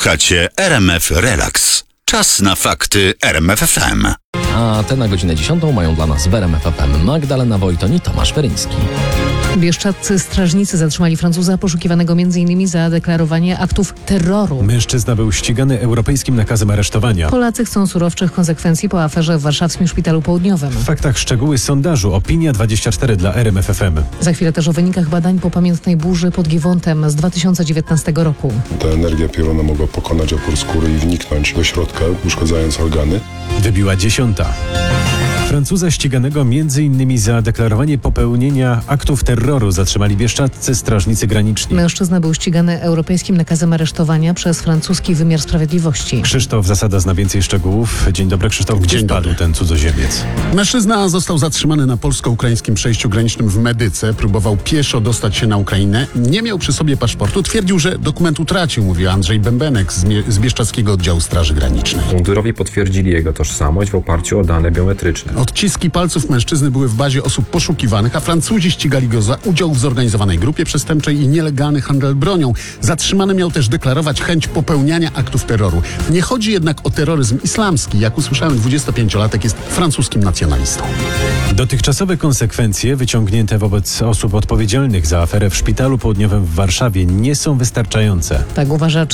Słuchacie RMF Relax. Czas na fakty RMF FM. A te na godzinę 10 mają dla nas w RMF FM Magdalena Wojton i Tomasz Weryński. Bieszczadzcy strażnicy zatrzymali Francuza poszukiwanego m.in. za deklarowanie aktów terroru. Mężczyzna był ścigany europejskim nakazem aresztowania. Polacy chcą surowszych konsekwencji po aferze w warszawskim Szpitalu Południowym. W faktach szczegóły sondażu Opinia24 dla RMF FM. Za chwilę też o wynikach badań po pamiętnej burzy pod Giwontem z 2019 roku. Ta energia pioruna mogła pokonać opór skóry i wniknąć do środka, uszkadzając organy. Wybiła 10. Francuza ściganego m.in. za deklarowanie popełnienia aktów terroru zatrzymali bieszczadzcy strażnicy graniczni. Mężczyzna był ścigany europejskim nakazem aresztowania przez francuski wymiar sprawiedliwości. Krzysztof Zasada zna więcej szczegółów. Dzień dobry, Krzysztof. Gdzie wpadł ten cudzoziemiec? Mężczyzna został zatrzymany na polsko-ukraińskim przejściu granicznym w Medyce. Próbował pieszo dostać się na Ukrainę. Nie miał przy sobie paszportu. Twierdził, że dokument utracił, mówił Andrzej Bębenek z Bieszczadzkiego Oddziału Straży Granicznej. Mundurowi potwierdzili jego tożsamość w oparciu o dane biometryczne. Odciski palców mężczyzny były w bazie osób poszukiwanych, a Francuzi ścigali go za udział w zorganizowanej grupie przestępczej i nielegalny handel bronią. Zatrzymany miał też deklarować chęć popełniania aktów terroru. Nie chodzi jednak o terroryzm islamski. Jak usłyszałem, 25-latek jest francuskim nacjonalistą. Dotychczasowe konsekwencje wyciągnięte wobec osób odpowiedzialnych za aferę w Szpitalu Południowym w Warszawie nie są wystarczające. Tak uważa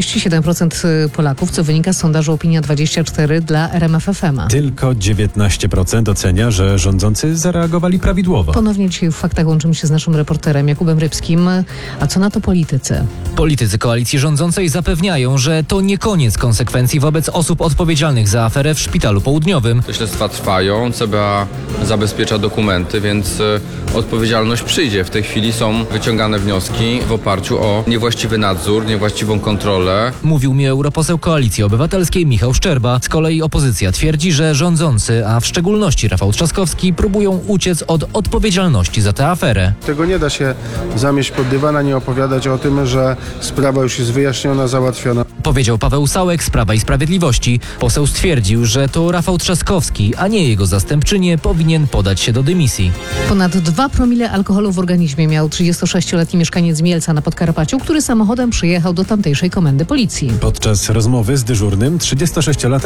47% Polaków, co wynika z sondażu Opinia24 dla RMF FM. Tylko 19% ocenia, że rządzący zareagowali prawidłowo. Ponownie dzisiaj w faktach łączymy się z naszym reporterem Jakubem Rybskim. A co na to politycy? Politycy koalicji rządzącej zapewniają, że to nie koniec konsekwencji wobec osób odpowiedzialnych za aferę w Szpitalu Południowym. Śledztwa trwają, CBA zabezpiecza dokumenty, więc odpowiedzialność przyjdzie. W tej chwili są wyciągane wnioski w oparciu o niewłaściwy nadzór, niewłaściwą kontrolę. Mówił mi europoseł Koalicji Obywatelskiej Michał Szczerba. Z kolei opozycja twierdzi, że rządzący, a w szczególności Rafał Trzaskowski, próbują uciec od odpowiedzialności za tę aferę. Tego nie da się zamieść pod dywan, ani opowiadać o tym, że sprawa już jest wyjaśniona, załatwiona. Powiedział Paweł Sałek z Prawa i Sprawiedliwości. Poseł stwierdził, że to Rafał Trzaskowski, a nie jego zastępczynie, powinien podać się do dymisji. Ponad 2 promile alkoholu w organizmie miał 36-letni mieszkaniec Mielca na Podkarpaciu, który samochodem przyjechał do tamtejszej komendy policji. Podczas rozmowy z dyżurnym 36-latek